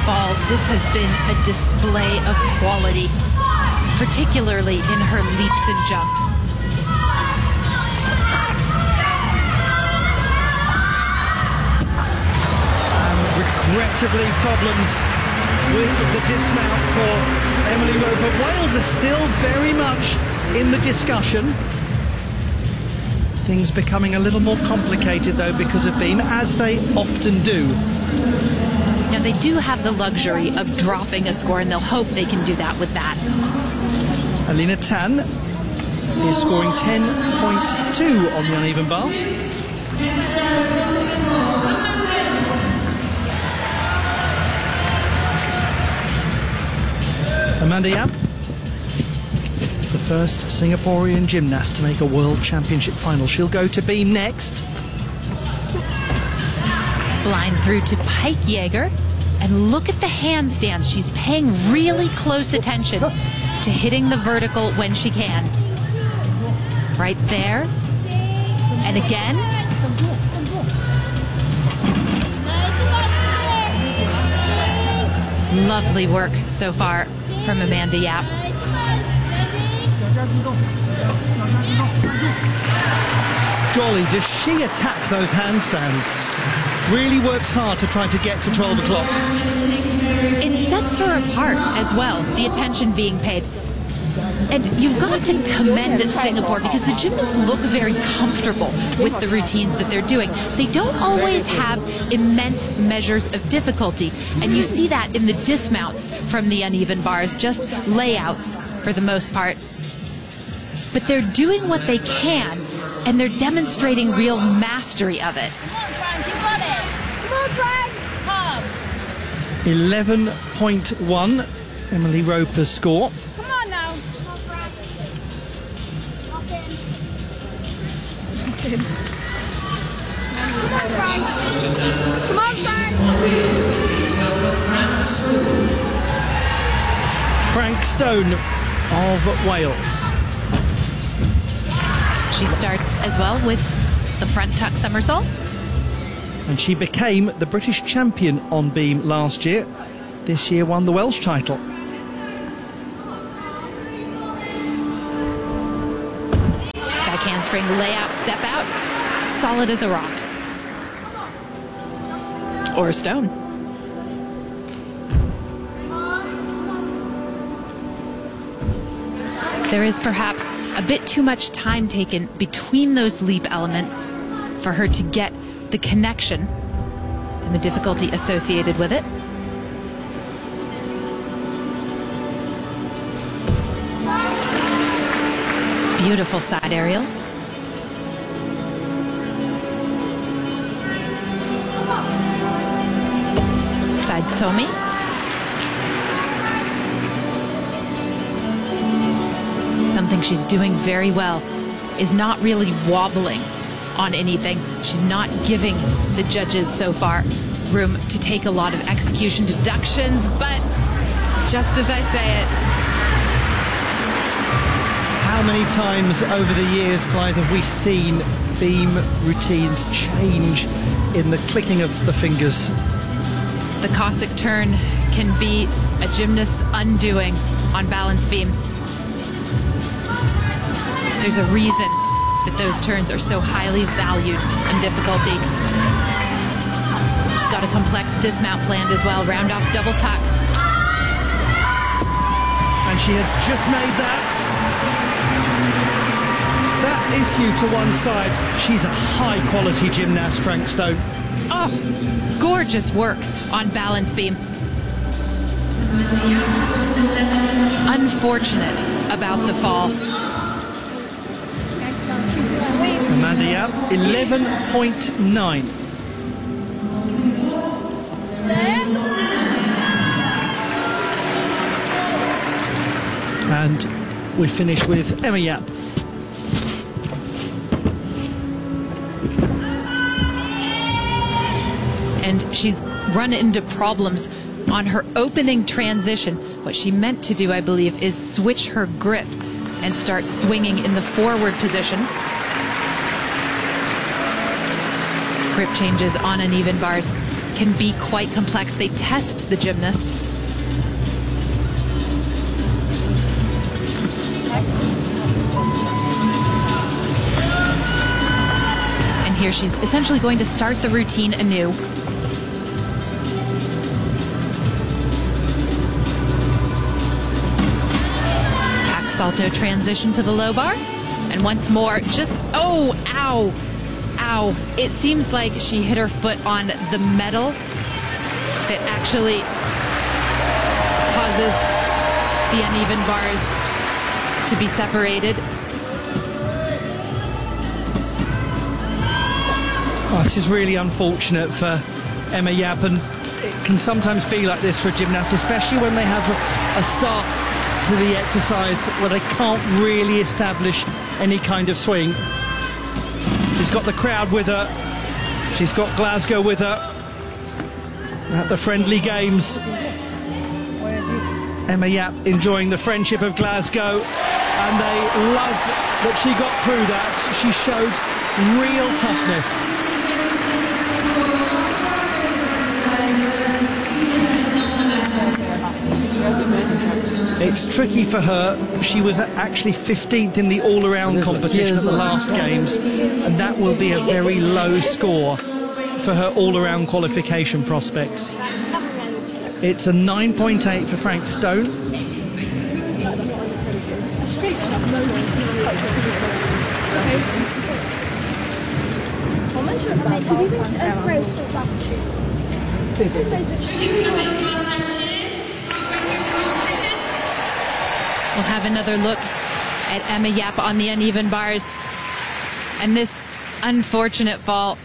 fall, this has been a display of quality, particularly in her leaps and jumps. Regrettably, problems with the dismount for Emily Roper. Wales are still very much in the discussion. Things becoming a little more complicated, though, because of Beam, as they often do. Now, they do have the luxury of dropping a score, and they'll hope they can do that with that. Alina Tan is scoring 10.2 on the uneven bars. Amanda Yap, the first Singaporean gymnast to make a World Championship final. She'll go to Beam next. Blind through to Pike Jaeger, and look at the handstands. She's paying really close attention to hitting the vertical when she can. Right there, and again. Lovely work so far from Amanda Yap. Golly, does she attack those handstands? Really works hard to try to get to 12 o'clock. It sets her apart as well, the attention being paid. And you've got to commend Singapore because the gymnasts look very comfortable with the routines that they're doing. They don't always have immense measures of difficulty, and you see that in the dismounts from the uneven bars, just layouts for the most part. But they're doing what they can, and they're demonstrating real mastery of it. Come on, Frank! Come! 11.1, Emily Roper's score. Come on now! Come on, Frank! Come on, Frank! Frank Stone of Wales. She starts as well with the front tuck somersault. And she became the British champion on Beam last year. This year won the Welsh title. Back handspring layout, step out, solid as a rock. Or a stone. There is perhaps a bit too much time taken between those leap elements for her to get the connection and the difficulty associated with it. Beautiful side aerial. Side somi. Something she's doing very well is not really wobbling on anything. She's not giving the judges so far room to take a lot of execution deductions, but just as I say it. How many times over the years, Clive, have we seen Beam routines change in the clicking of the fingers? The Cossack turn can be a gymnast's undoing on balance beam. There's a reason that those turns are so highly valued in difficulty. She's got a complex dismount planned as well. Round off double tuck. And she has just made that issue to one side. She's a high quality gymnast, Frank Stone. Oh, gorgeous work on balance beam. Unfortunate about the fall. Amanda Yap, 11.9. And we finish with Emma Yap. And she's run into problems on her opening transition. What she meant to do, I believe, is switch her grip and start swinging in the forward position. Grip changes on uneven bars can be quite complex. They test the gymnast. And here she's essentially going to start the routine anew. Back salto transition to the low bar. And once more, just, oh, ow. Ow. It seems like she hit her foot on the metal that actually causes the uneven bars to be separated. Oh, this is really unfortunate for Emma Yap, and it can sometimes be like this for gymnasts, especially when they have a start to the exercise where they can't really establish any kind of swing. She's got the crowd with her. She's got Glasgow with her. At the friendly games, Emma Yap enjoying the friendship of Glasgow, and they love that she got through that. She showed real toughness. It's tricky for her. She was actually 15th in the all-around competition at the last games, and that will be a very low score for her all-around qualification prospects. It's a 9.8 for Frank Stone. We'll have another look at Emma Yap on the uneven bars. And this unfortunate fall.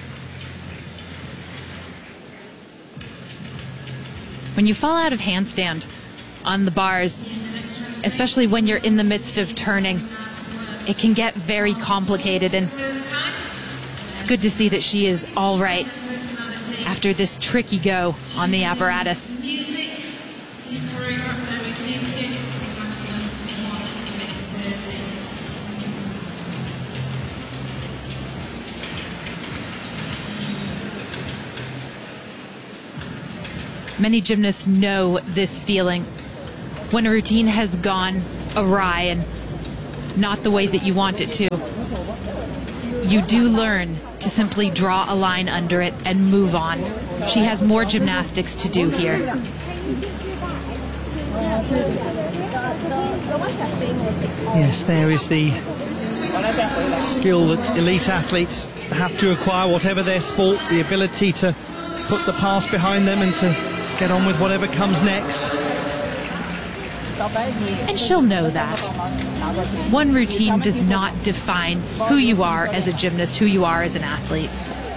When you fall out of handstand on the bars, especially when you're in the midst of turning, it can get very complicated, and it's good to see that she is all right after this tricky go on the apparatus. Many gymnasts know this feeling when a routine has gone awry and not the way that you want it to. You do learn to simply draw a line under it and move on. She has more gymnastics to do here. Yes, there is the skill that elite athletes have to acquire, whatever their sport, the ability to put the past behind them and to get on with whatever comes next. And she'll know that. One routine does not define who you are as a gymnast, who you are as an athlete.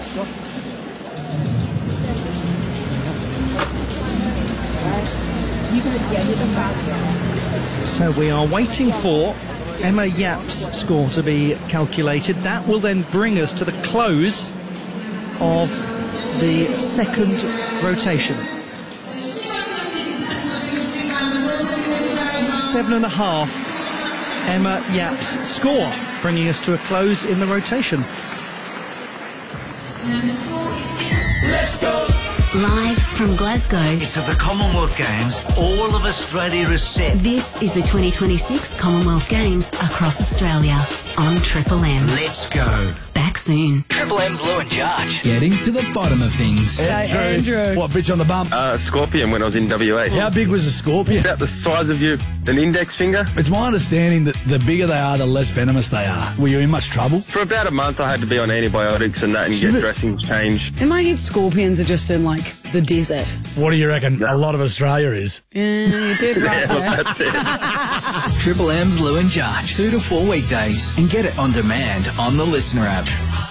So we are waiting for Emma Yap's score to be calculated. That will then bring us to the close of the second rotation. 7.5 Emma Yap's score, bringing us to a close in the rotation. Let's go! Live from Glasgow. It's at the Commonwealth Games. All of Australia is set. This is the 2026 Commonwealth Games across Australia on Triple M. Let's go. Back soon. Triple M's Lou and Josh. Getting to the bottom of things. Andrew. What, bitch on the bump? Scorpion when I was in WA. How big was a scorpion? About the size of an index finger. It's my understanding that the bigger they are, the less venomous they are. Were you in much trouble? For about a month I had to be on antibiotics and that and get dressings changed. In my head, scorpions are just in, like, the desert. What do you reckon a lot of Australia is? Yeah, you did right there. That's it. Triple M's Lou and Josh. 2 to 4 weekdays. And get it on demand on the Listener app.